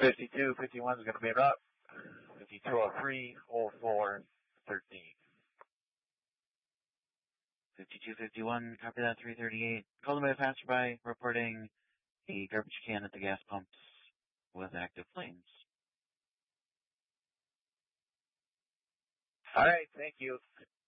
5251 is going to be up. 5203, hole 4, 13. 5251, copy that, 338. Called by a passerby reporting a garbage can at the gas pumps with active flames. All right, thank you.